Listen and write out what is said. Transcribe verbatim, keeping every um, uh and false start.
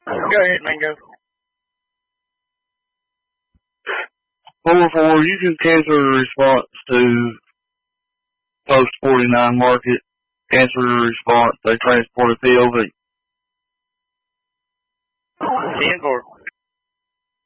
Go ahead, Mingo. four four, you can cancel a response to Post forty-nine Market. Cancel a response. They transport a P O V. ten four.